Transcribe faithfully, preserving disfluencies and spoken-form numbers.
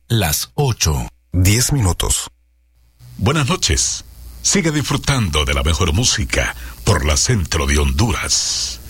las ocho, diez minutos. Buenas noches. Siga disfrutando de la mejor música por la Centro de Honduras.